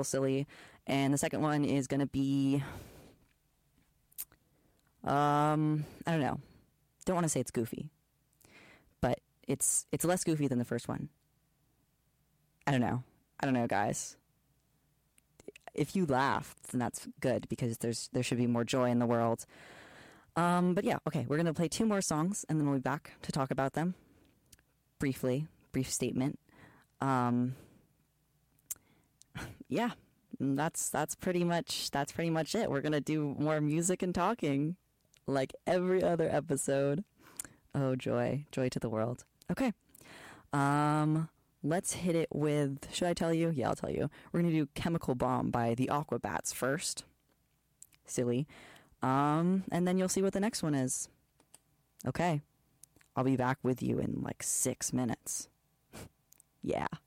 silly. And the second one is going to be, I don't know. Don't want to say it's goofy, but it's less goofy than the first one. I don't know, guys. If you laugh, then that's good, because there should be more joy in the world. But yeah, okay, we're going to play 2 more songs, and then we'll be back to talk about them. Brief statement. Yeah, that's pretty much it. We're going to do more music and talking like every other episode. Oh, joy to the world. Okay. Let's hit it with, should I tell you? Yeah, I'll tell you. We're going to do Chemical Bomb by the Aquabats first. Silly. And then you'll see what the next one is. Okay. I'll be back with you in like 6 minutes. Yeah.